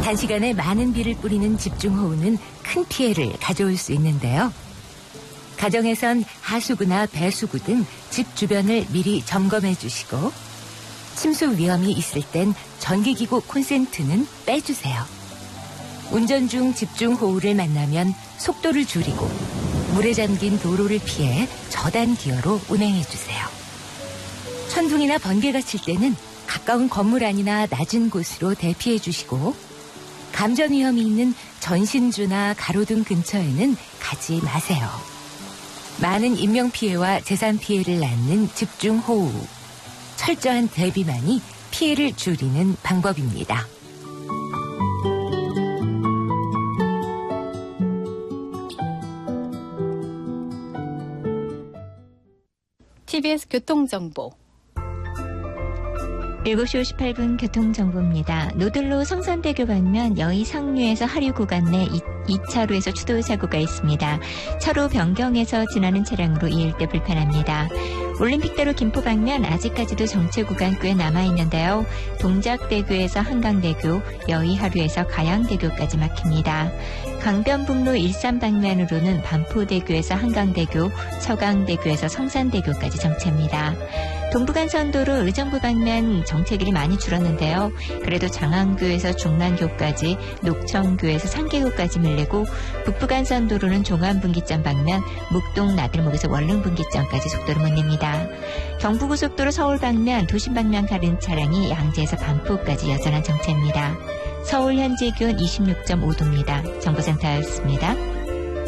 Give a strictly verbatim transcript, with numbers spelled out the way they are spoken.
단시간에 많은 비를 뿌리는 집중호우는 큰 피해를 가져올 수 있는데요. 가정에선 하수구나 배수구 등 집 주변을 미리 점검해 주시고 침수 위험이 있을 땐 전기기구 콘센트는 빼주세요. 운전 중 집중호우를 만나면 속도를 줄이고 물에 잠긴 도로를 피해 저단 기어로 운행해 주세요. 천둥이나 번개가 칠 때는 가까운 건물 안이나 낮은 곳으로 대피해 주시고 감전 위험이 있는 전신주나 가로등 근처에는 가지 마세요. 많은 인명피해와 재산 피해를 낳는 집중호우. 철저한 대비만이 피해를 줄이는 방법입니다. 티비에스 교통정보. 일곱 시 오십팔 분 교통정보입니다. 노들로 성산대교 방면 여의 상류에서 하류 구간 내 이 차로에서 추돌 사고가 있습니다. 차로 변경해서 지나는 차량으로 이 일대 불편합니다. 올림픽대로 김포 방면 아직까지도 정체 구간 꽤 남아있는데요. 동작대교에서 한강대교, 여의하류에서 가양대교까지 막힙니다. 강변북로 일산 방면으로는 반포대교에서 한강대교, 서강대교에서 성산대교까지 정체입니다. 동부간선도로 의정부 방면 정체길이 많이 줄었는데요. 그래도 장안교에서 중랑교까지, 녹청교에서 상계교까지 밀리고 북부간선도로는 종암분기점 방면, 묵동 나들목에서 월릉분기점까지 속도를 못 냅니다. 경부고속도로 서울 방면, 도심 방면 가는 차량이 양재에서 반포까지 여전한 정체입니다. 서울 현재 기온 이십육 점 오 도입니다. 정보센터였습니다.